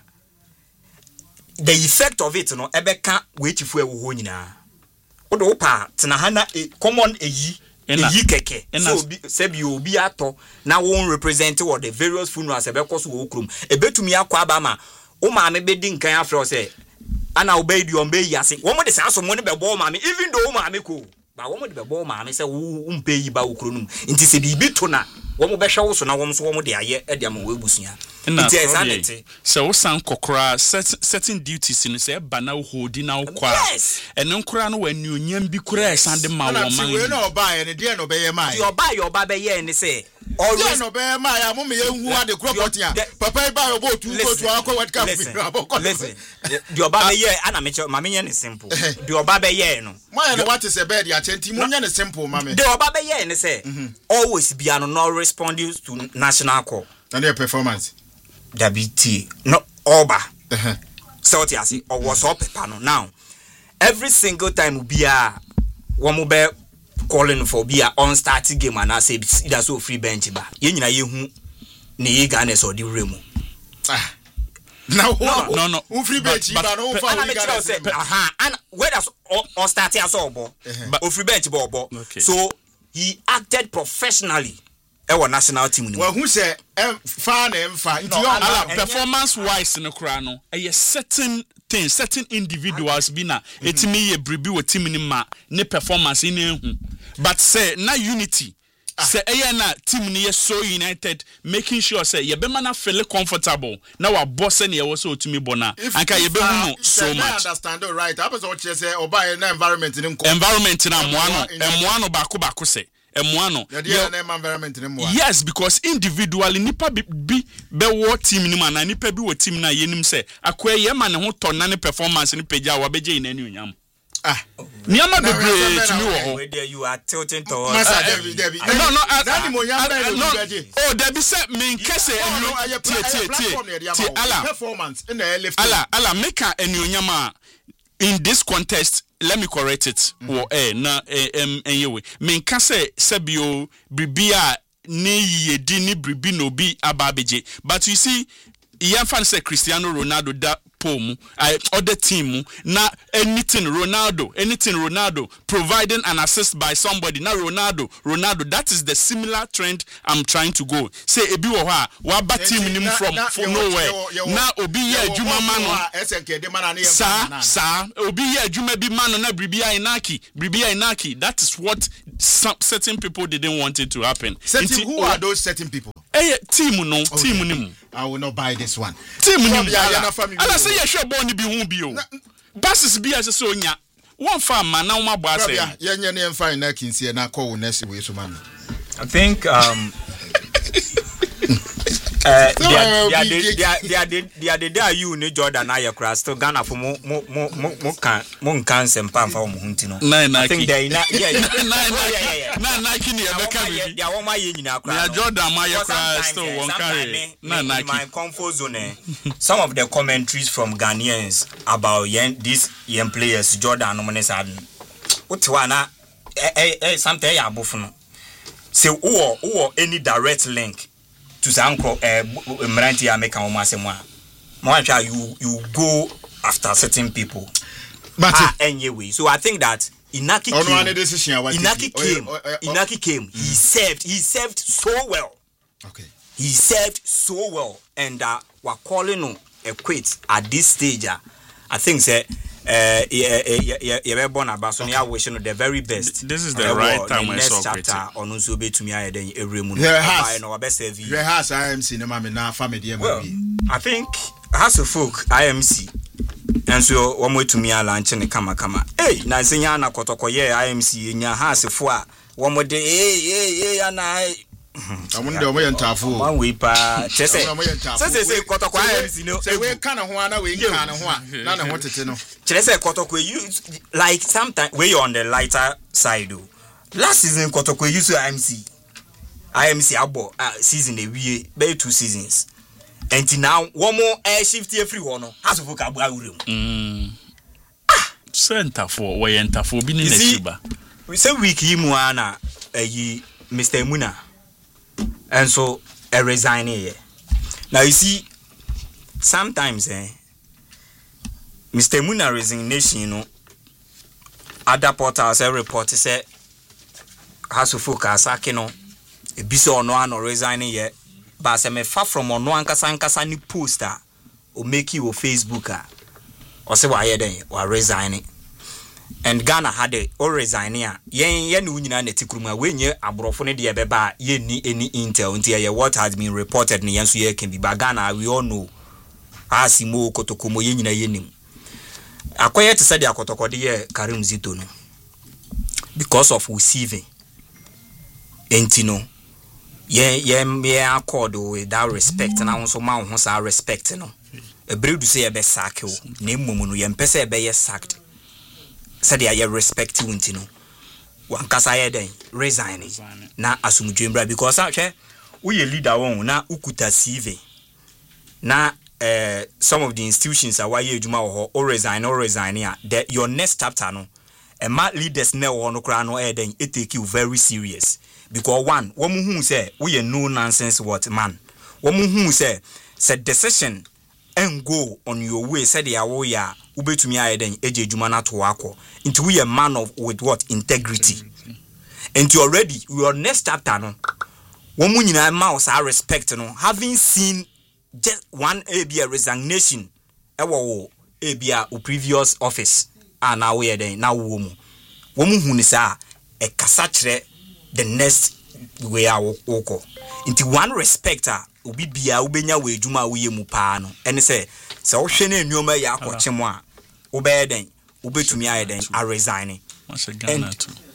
the effect of it no ebeka we chifu ewo ho nyina wo do pa tena ha na common eyi eyi keke so bi se bi obi ato na wo represent what the various funerals ebekɔ so wo krom ebetumi akɔ aba ma wo ma me be di nkan afro se ana obey di ombe yase wo mo de sa so mo ne be bo ma me even though wo ma me ko ba wo mo de bebo ma me se wo umpe yi ba wo kronum nti se bibi to na wo mo be hwe wo so na wo so wo mo de aye e de am wo ebusua nti exactly so wo san kokora certain duties ni se ba na hodi na wo kwa ene nkora no wani onyam bi kora e san de ma wo man we na oba ye ne de no be ye mai yo ba yo ba be ye ni se always no be mai ya mo me ye hu ade crop ya papa ba yo bo tu go to akọ world cup listen the oba be ye ana me ma me ye ni simple the oba be ye no my na what is a bed ya chenti mo nya ni simple ma me the oba be ye ni say always be an no responding to national call and their performance W T no oba uh-huh. So what you see or was up panel now every single time we be a one mo be calling for be a on starting game and I say either so free bench ba ye nyina ye hu ne ye Ghana so di remu ah now no no no who free bench ba no for we Ghana say aha and where does on starting as obo but free bench ba obo so he acted professionally our national team well who say fan and fan performance wise in the crown a certain thing certain individuals be na etimi ye bribi wo team ni ma ne performance in ehu but say na unity say eh na team ni so united making sure say ye be man feel comfortable na wa boss na ye wo so otimi bona anka ye be hu no so much I understand right I person what say oba na environment ni environment na moano e moano ba ko ba ko say Emoano. Yeah, yes, because individually nipa bi be wo team ni man nipa bi wo team na yenim say akwa ye man ho ton na ne performance ni pagya wa beje ina ni onyam. Ah. Niama bebre to me wo ho. You are tilting towards. No no, oh there be say me nkese enu tie tie tie ala performance in the left. Ala ala make enu onyam a in this contest. Let me correct it. Mm-hmm. Or eh na em anyway. Me nka say sebio bribia ne yedi ni bribi no bi ababeje. But you see, yan fan say Cristiano Ronaldo da pom I other team na anything Ronaldo, anything Ronaldo providing an assist by somebody. Now Ronaldo, Ronaldo, that is the similar trend I'm trying to go. Say ebi wo ha wa ba team nim from nowhere. Na obi ye adwuma ma no. Sa sa obi ye adwuma bi ma no na bribia inaki, bribia inaki. That is what some certain people didn't want it to happen. Certain, who are those certain people? Eh team no, okay. Team nim. I will not buy this one. Team nim. Ala say ye sure born bi hu bi o. Passes bi as so nya. One farm man na uma boss say. Ye nya ne fine na kinsie na call next way so man. I think um uh they they they they they they you ne Jordan na yakra still Ghana for mo mo mo mo kan mo kan sempa mfa mo hunti no. I think they na yeah yeah na na kini e be ka bi. They are one my nyina akra. Na Jordan ma yakra still one carry. Na na my comfort zone. Some of the commentaries from Ghanaians about yen these young players Jordan no money sad. Utwa na eh eh something ya abofu no. Say who who any direct link to Zanko eh Mranti American Omasemwa. Mwancha you you go after certain people. But ah, anyway, so I think that Inaki came. Inaki came. Inaki came. He served. He served so well. Okay. He served so well, and uh, we're calling him a quit at this stage. Uh, I think say uh yeah yeah yeah born about so near wishing the very best. This is the uh, right time when next chapter on unso be to me I then every moon. There has no best serve. There has I M C no ma me na family well, I think has a folk I M C. And so one way to me a lunch and kama kama. Hey, na senya na kotoko ye I M C nya has fo a one more day hey hey hey na amunde omo yentafo one way pa chese say say kotoko I M C no say we kan ho ana we kan ho a na na ho tete no chese kotoko you like sometimes we on the lighter side do last season kotoko use I M C I M C abo uh, season e wie be two seasons. And now one more air shift every one has to book a room. Mm. Center for way enter for being in the we say week Muana a Mister Muna and so a resign here. Now you see sometimes eh Mister Muna resignation, you know, other portals a report say has to focus akino a biso no no resigning here. But se me far from ono ankasa ankasa ni poster o make you Facebook a o se wa ye den wa resigning and Ghana had it or resigning a yen yen nyina na tikuruma we nye abrofo ne de beba ye ni any intel until ye what has been reported ne yen so ye can be but Ghana we all know asimo kotokomo ye nyina ye nim akoye te said akotokode ye Karim Zito no because of receiving entino yeah yeah yeah accord with that respect and also ma ho sa respect no e bredu say e be sack o na emom no ye mpese e be ye sacked said ya respect you ntino wan kasa ye den resign na asumdwembra because ahwe we ye leader won na ukuta C V na eh some of the institutions are why you adwuma wo or resign or resign ya that your next chapter no e ma leaders na wo no kra no e den e take you very serious. Because one, woman who say we are no nonsense what man. Woman who say said decision and go on your way said ya wo ya ube to me I then eje juma na to wako into we a man of with what integrity. And you already your next chapter no woman nyina mouse I respect no having seen just one a be a resignation e wo e be a previous office and now we then now woman woman who ni sa e kasa kire the next way I walk into one respecter ubi bia ubenya we adwuma we mu pa no ene say se wo hwe na enuoma ya akochemo a ubeden ubetumi ayeden a resigning Ghana too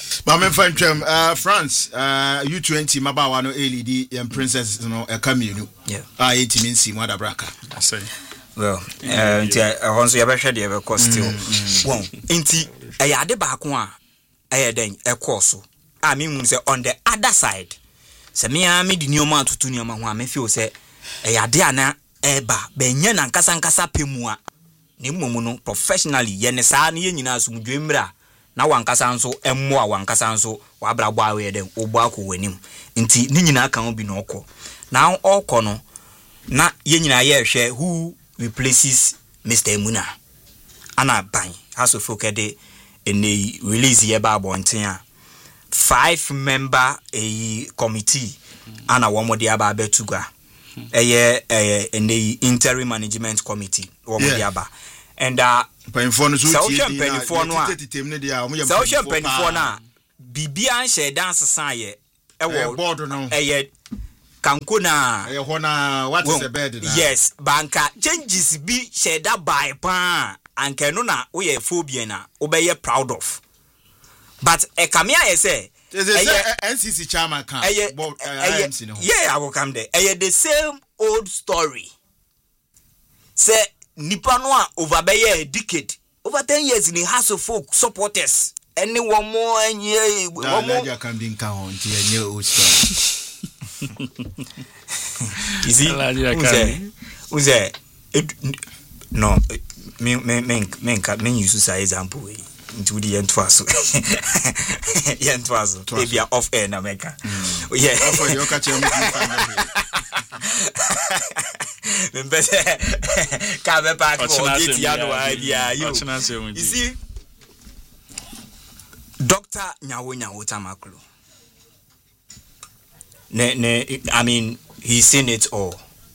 Mama Fantwem, uh, France, uh, U twenty, Mabawa no L E D and Princess no a cameo. Yeah. Ah, eighty means see what braka. I say. Well, uh, once you have the ever cost still. Well, inti a yade back one, a then a course. I mean, say on the other side. Samia made new man to Tunia Mahua, me feel say a yadiana eba, benyan and Casancasa Pimua. Nimuno professionally, Yenesani Yenina Sum Jumra. Na wankasanso emmoa wankasanso wabra bwawe den obuako wanim nti ni nyina kan obi no okọ na okọ no na ye nyina ye hwe who replaces Mister Emuna ana ban haso fokede ene release ye ba bonten a five member a committee ana womo de aba betuga eye eye ene interim management committee womo de aba and uh Penifon so penifon no a so hwe penifon na bibia nhye dance san ye ewo board no eye kanko na eye ho na what is the bed na yes banka changes bi sheda by pa anke no na wo ye phobia na wo be ye proud of but e kamia ye say N C C chairman can board I M C no yeah I will come there eye the same old story say nipa no a over be a decade over ten years in the House of Folk supporters any one more and yeah one more can be count here new old story you see who's there no me me me me me use as example into the end twice end twice if you are off air in America yeah for your catch Membese kabe park for get yano idea you you see Doctor Nyawo Nyawo Tamaklo ne ne I mean he's seen it all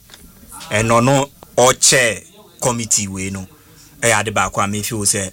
and no no or chair committee we no e ade ba kwa me feel say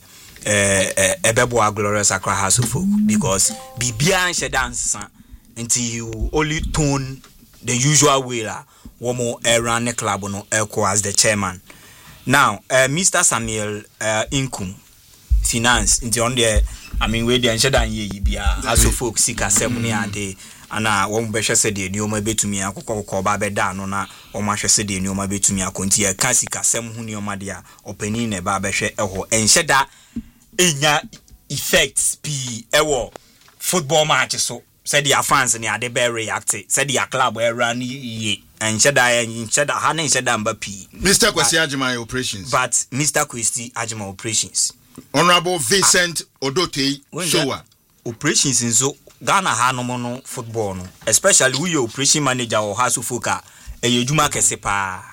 eh ebebo Glorious Accra House of Folk because bibia nhye dance until you only tone the usual way la womo run the club no echo as the chairman now uh, Mister Samuel uh, Inkum finance into on there I mean we dey nsheda ye bia as of folk sika seven ade ana wo mbehwe se de nioma betumi akokọ ba beda no na wo mahwe se de nioma betumi akonti e ka sika sem hu nioma de a opani ne ba behwe eho ensheda enya effects p ewo football match so said your fans and they be react said your club were run ye and sheda and sheda hanen sheda mbapi Mister Kwesi Ajima operations but Mister Kwesi Ajima operations Honorable Vincent Odote Showa operations in so Ghana ha no no football no especially we operation manager or House of Folk e ejuma kese pa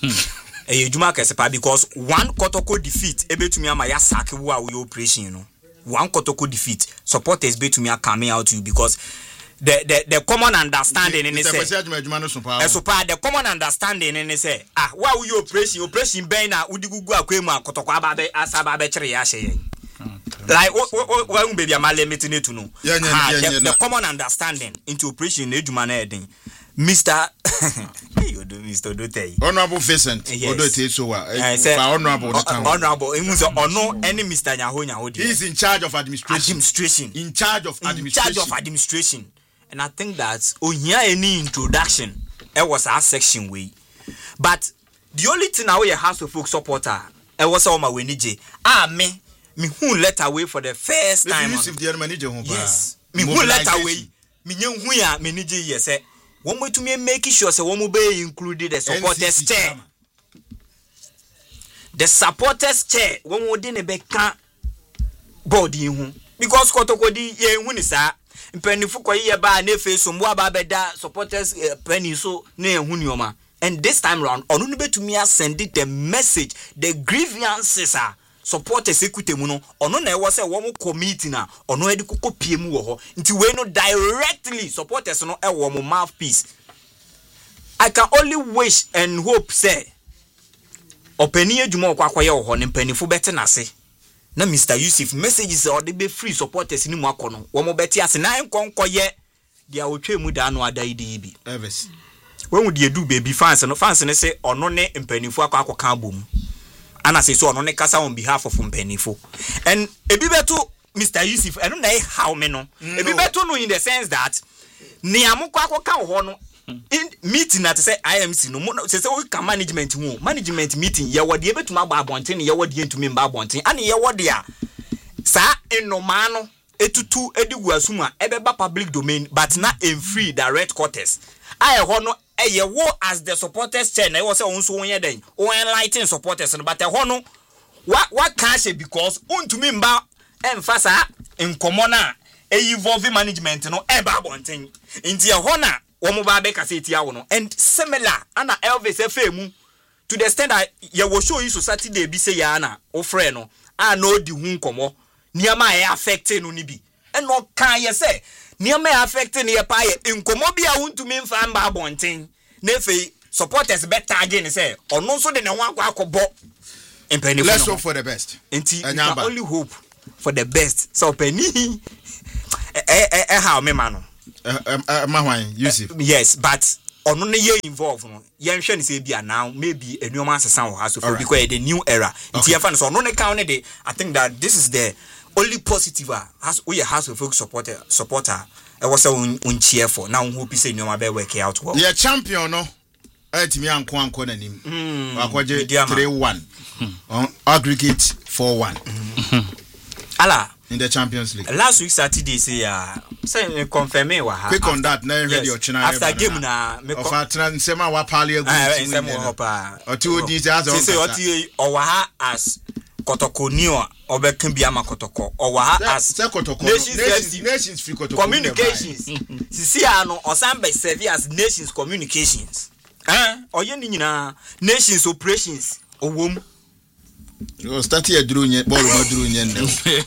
e ejuma kese pa because one kotoko defeat ebetumi ama ya sack wo a we operation no one kotoko defeat supporters be to me are coming out to you because the the the common understanding in it say the common understanding in it say ah why will you operation operation ben na udigugu akwemu akotoko ababe asaba be kire ya hye like when baby am limit it to no the common understanding into operation ejuma na edin Mister you do Mister Dotey Honorable Vincent Odote Showa honorable honorable it means ono any Mister Nyaho Nyaho he is in charge of administration administration in charge of administration in charge of administration and I think that oh here any introduction it was our section way but the only thing now we House of Folk supporter it was all my wenije ah me me who let away for the first time yes me who let away me nyen hu ya me nije yes eh one way to me make sure say one will be included the supporters chair. The supporters chair one would in a beka body because kotokodi ye hunisa penny fuko ye ba ne face so mwa ba beda supporters penny so ne hunioma and this time round onu be to me send it the message the grievances are supporters equity mu no ono na e wo se wo mo committee na ono edi kokopie mu wo ho nti we no directly supporters no e wo mo mouthpiece. I can only wish and hope say openi edwuma okwakoye wo ho ne mpanifo bete na se na Mister Yusuf messages or the be free supporters ni mu akono wo mo bete ase na enkonkoye dia otwe mu da no ada idi bi Elvis when would you do baby fans no fans ne say ono ne mpanifo akwakoka bom ana say so ono ne kasa on behalf of mpanifo and ebi beto Mister Yusuf I don't know how me no e bi beto no in the sense that ne amukọ akoka ho no in meeting at say I M C no say say we can management hu management meeting ye wode e betuma ba abonten ye wode entumi mba abonten ane ye wode a sa enoma no etutu edigu asuma ebeba public domain but na em free direct quarters I ho no eye wo as the supporters chair na e wo say won so won ye den won enlighten supporters no but e ho no what what can say because untumi mba emphasa enkomo na e involve management no e ba abonten nti e ho na wo mo ba be kaseti awo no and similar ana Elvis efemu to the extent that ye wo show you so Saturday bi say ya na wo frɛ no a no di hu nkomo niama e affect no ni bi and no kan ye say niama e affect ne ye pa ye nkomo bi a untumi mfa mba abonten na fe supporters better again say ono so de ne ho akwa akobo. Let's hope for the best. Nti you can only hope for the best. So penny eh eh eh how me man no. Eh mahwan Yusuf. Yes, but ono ne ye involve no. Ye nhwe ne say bia now maybe enuoma asesa wo ha so for because the new era. Nti ye fa no so ono ne kan ne de I think that this is the only positive has we has to folk supporter supporter e was un cheer for now hope say enuoma be work out well. Yeah, champion no. Etimi anko anko nanim. Akwaje three one. On aggregate four one. Ala in the Champions League. Last week Saturday say uh say confirm me wa. Quick on that na ready your china. After game na me of transema wa pale agu. Ah, nsema hopa. Otu odi as on. Say oti owa as Kotoko Neo obeka bia ma Kotoko. Owa as Nations Nations free Kotoko. Communications. Sisi ano osambe serve as Nations Communications. Eh, oye ni nyina Nations Operations owom. You start here drew nye ball no drew nye no.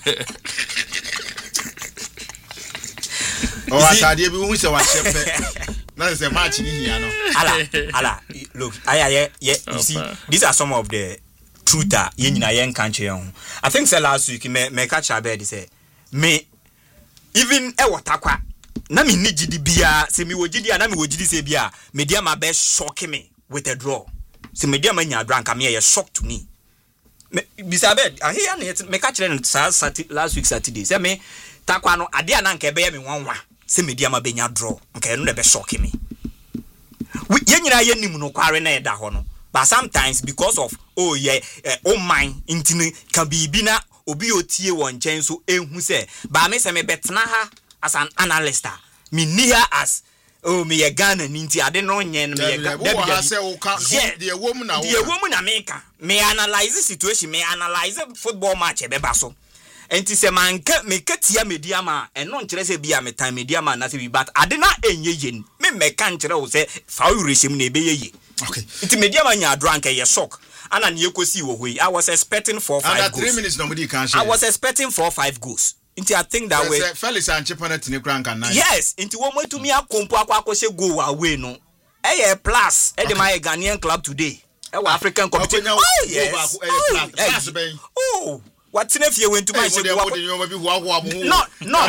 Oh, atade bi hu se wa shepe. Na say match ni hia no. Ala, ala, look, I yeah, you see, these are some of the truth that ye nyina ye nka nche ho. I think say last week me me catch abed say me even e watakwa na me ni gidi bia se me wo gidi na me wo gidi se bia me dia ma be shock me with a draw. Se me dia ma nya draw nka me ye shock to me. Me bisabed I hear me catch last week Saturday say me takwa no ade na nka be ye me wanwa se me dia ma be nya draw nka no de be shock me. We ye nyina ye nim no kware na e da ho no. But sometimes because of oh yeah uh, oh mine intini can be bina obi otie won chen so ehu say ba me se me betna ha as an analyst me ni ha as oh me ye Ghana ninti ade no nye no me Ghana the woman na the woman na me ka me analyze situation me analyze football match e be ba so enti se manka me katia media ma eno nkire se bia me time media ma na se bi but ade na enye yen me me ka nkire wo se fa wo resim na ebe ye. Okay. Iti media man ya drunk e shock. Ana ni ekosi wo hoi. I was expecting four five goals. Under three minutes nobody can share. I was expecting four five goals. Inti I think that way. Felix Anchipa na tini kran kan nine. Yes, inti wo mo tumi akompo akwa akose goal away no. E ye plus. E de my Ghanaian club today. E wa African competition. Oh yes. Plus ben. Oh. What if went to my no, no,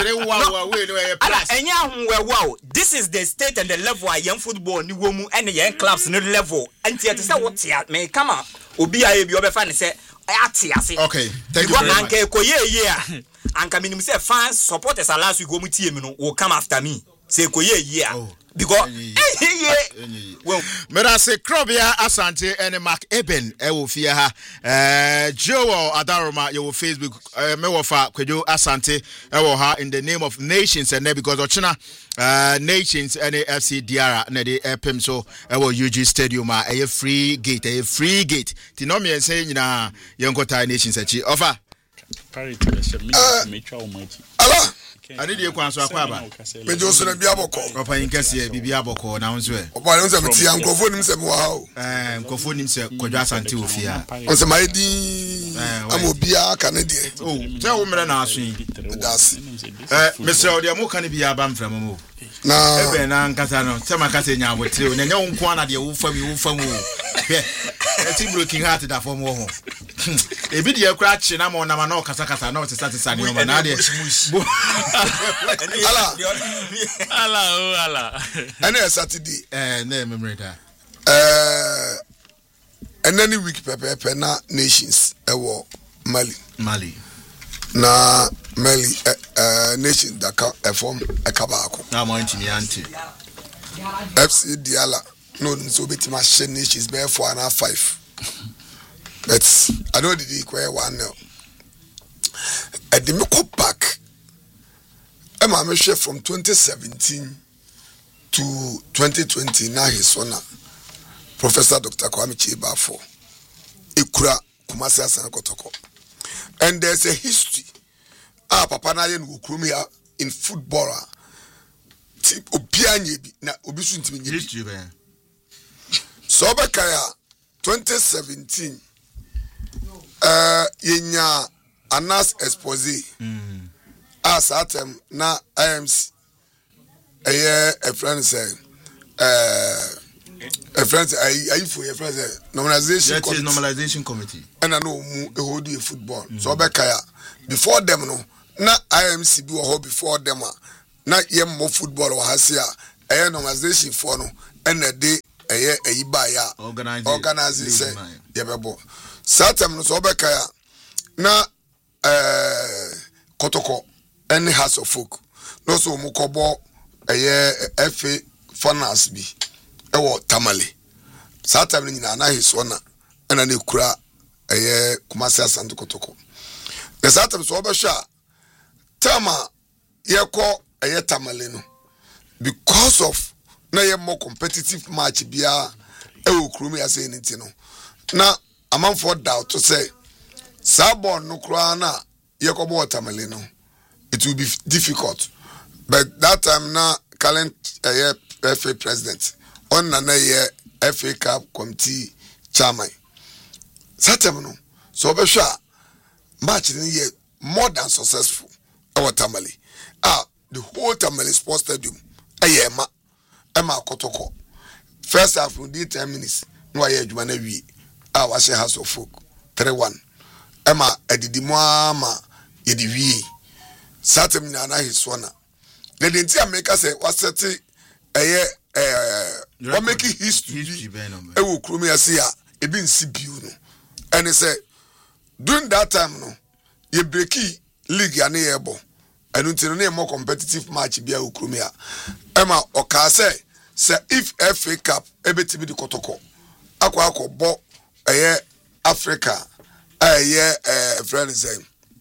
no. This is the state and the level of young football, new woman, and the young clubs, no level. And yet, say what may come up. Obi, I be over fan say, okay, thank you very much. Yeah, and coming himself fans, supporters, last we go with him, will come after me. Say, yeah. Because well, Mera se Krobia Asante and Mark Eben Ewofia ha uh Joel Adaroma your Facebook uh Mewofa Kwejo Asante Ewoha in the name of nations and because Ochina uh nations and F C Diara na de epem so ewo U G Stadium a free gate a free gate Tinomi and say nyina yenkota nations achi offer parity me twa omachi ala I need you kwanso akwa ba. Me jo so na bia boko. Papa yinkase bibia boko na wonso e. Oba no se meti ankofo nim se me wa ha o. Eh, ankofo nim se Kwadwo Asante ofia. On se mai di amobia ka ne de. Oh, se wo mre na aso yi. Das. Eh, Mister Odia mo kan bia ba mfra mo. Na ebe na nkasa no, se makasa nya abotre o. Nya wonko na de wo fam wo fam o. Hwe. Eti broken heart da fam wo ho. Ebi de akura chi na mo na ma na kasa kasa na o tesa tesa ni o ma na de. Ala. Ala o ala. Ene Saturday. Eh, na memory da. Eh, and any week pepe pepe na nations ewo Mali. Mali. na Meli uh, uh, nation daka a form a kabako. Na mo ntimi ante. F C Diala no so bit my nations bear four and a half five. But I know the equal one now. At the Miko back, I'm a chef from twenty seventeen to twenty twenty. Now his son, Professor Doctor Kwame Chibafo, Ikura Kumasi Asanakotoko. And there's a history. Ah, Papa Nayan Wukrumia in footballer. Obianye na obisu ntimi nyi history be. So Bekaya twenty seventeen. Uh, yenya Anas Expose Mm. as atem na I M C eye a friend say uh a friend say I I for a friend say normalization that is normalization committee and I know mu e hold you football. Mm. So Bekaya before them no na I M C bi wo before them na yem mo football wa hasia eye normalization for no and a day eye eyi ba ya organize organize say yebebo satem no so Bekaya na eh kotoko any house of folk no so mu kobo eye F A finance bi e wo Tamale satem ni na na hiso na na na kura eye Kumasi Asante Kotoko the satem so obehwa tama yeko eye Tamale no because of na ye more competitive match bia e wo krumi ase ni ti no na amanfo doubt to say Sabon no krana yekobo Tamale no it will be difficult but that time na current uh, F A president on na na ye F A Cup committee chairman satem no so be sure match ni ye more than successful our Tamale ah the whole Tamale sports stadium ayema ema kotoko first half we did ten minutes no aye adwuma na wi ah wa she house of folk three one ema edidimu ama yediwie satem na na hiswana the denti america say waseti eye eh what make history e wo krumi ase a e bi nsi biu no and say during that time no ye breaki league ya na yebo enu ntino na more competitive match bia wo krumi a ema oka say say if F A Cup ebetimi di kotoko akwa akọbọ eye Africa eye eh friend say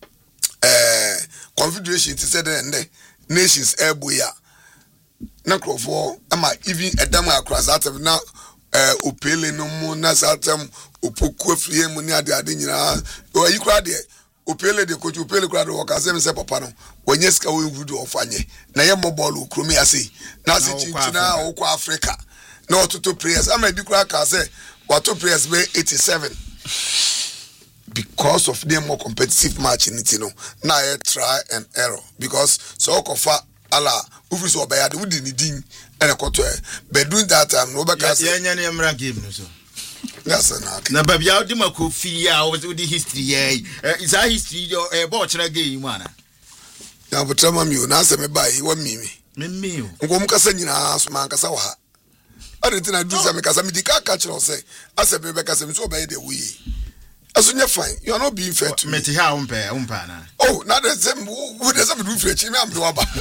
eh confederation to say the nations airboya na crofo ama even edam across that na eh opele no mu na satem opoku afie mu ni ade ade nyina o yi kra de opele de coach opele kra de work asem say papa no wonye ska we vudu ofanye na ye mobile okromi ase na se chinchina okwa Africa na ototo players ama di kra ka say wato players be eighty-seven because of the more competitive match in it, you know, now I try and error because so kofa ala ufis obaya de wudi ni din and a koto but doing that time no back as yeah yeah yeah game no so yes na na baby how di mako fi ya o the history yeah is that history your eh ball chira game mana na botama mi o na se me bai wa mimi me me o ngom kasa nyina so man kasa wa ha adentina do se me kasa mi di ka ka chiro say ase be be kasa mi so obaya de wi. As you're fine, you are not being fair to me. How umpire, umpana. Oh, now the same who doesn't do French. I'm doing about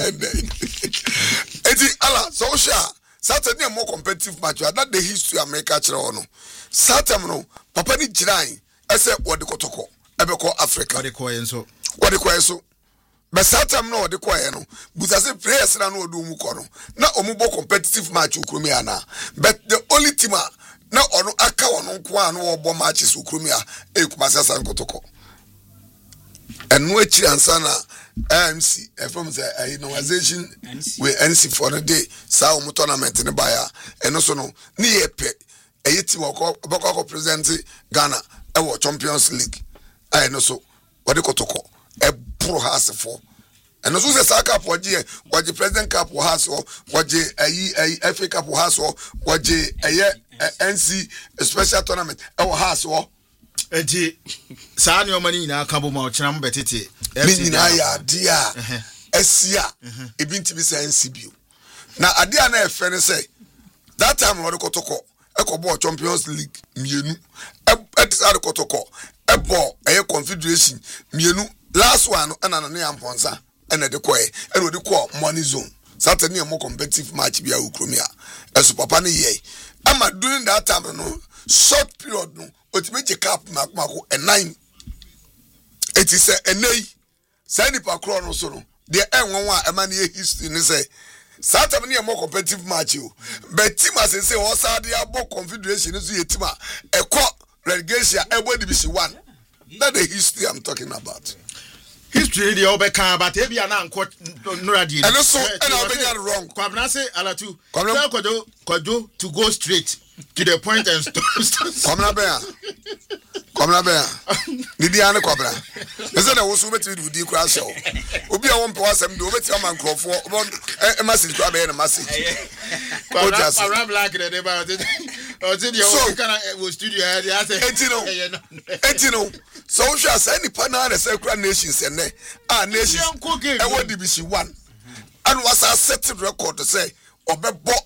it. Allah, so sure. Saturday more competitive match. That the history of America. Saturday, no, Papa ni Jirai. I said, what the Kotoko, I be call Africa. What the coin so? What the coin so? But Saturday, no, the coin no. But I say players na no do mukono. Na omubo competitive match ukrumiana. But the only team. Na ono aka ono kwa no obo matches ukrumi a e Kumasi Asante Kotoko enu echi ansa na M C e from say innovation we N C for the day sa um tournament ne baya eno so no ni yepe e yiti woko boko present Ghana e wo Champions League ai no so wode Kotoko e pro hasefo eno so say sa cup waje waje president cup wo haso waje ayi F A cup wo haso waje eye N C special tournament e wo haso enti saa ne omani na aka bo ma ochina mbetete ni na ya dia esia e binti bi say N C bio na ade a na e fe ne say that time wo de Kotoko e ko bo Champions League mienu e e tsare Kotoko e bo e confederation mienu last one and an amponsa and the koi and what they call money zone. Saturday a more competitive match be a ukrumia. As papa ye. Ama during that time no short period no ultimate cap macmaco and nine. It is a nay. Sandy Pacron so no. The end one a man history ni say Saturday a more competitive match you. But team as say what's the abo confederation is a team a court relegation every division one. That's the history I'm talking about. History the Obeka, but maybe an uncle Nuradi. And also, and I'll be wrong. Kwabnase Alatu. Kwabna Kodo to go straight to the point and stop. Kwabna Bear. Kwabna Bear. Nidiana Kwabna. Is that I was with you with the crash show? Ubi a one person do with your man crop for a message crab and a message. I'm like it about it. Or did you so studio? Etino. So shall say any partner and several nations and our nations and what division one. And was a set record to say or be bought